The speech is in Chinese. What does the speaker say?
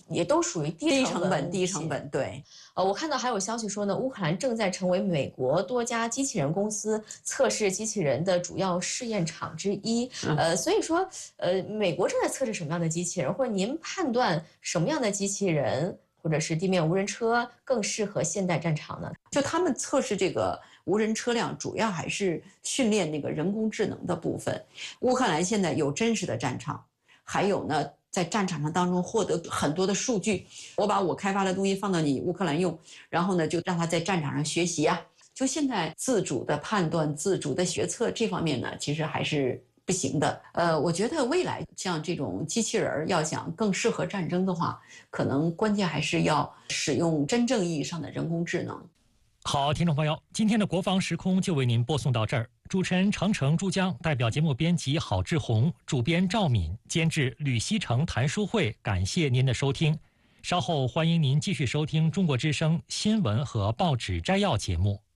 也都属于低成本。 低成本，对。 我看到还有消息说呢，乌克兰正在成为美国多家机器人公司测试机器人的主要试验场之一。所以说，美国正在测试什么样的机器人，或者您判断什么样的机器人或者是地面无人车更适合现代战场呢？ 就他们测试这个无人车辆，主要还是训练那个人工智能的部分。乌克兰现在有真实的战场，还有呢，在战场上当中获得很多的数据。我把我开发的东西放到你乌克兰用，然后呢，就让他在战场上学习啊。就现在自主的判断、自主的决策这方面呢，其实还是不行的。我觉得未来像这种机器人要想更适合战争的话，可能关键还是要使用真正意义上的人工智能。 好，听众朋友，今天的国防时空就为您播送到这儿。主持人程程、珠江，代表节目编辑郝志红，主编赵敏，监制吕锡成、谭书慧，感谢您的收听。稍后欢迎您继续收听中国之声新闻和报纸摘要节目。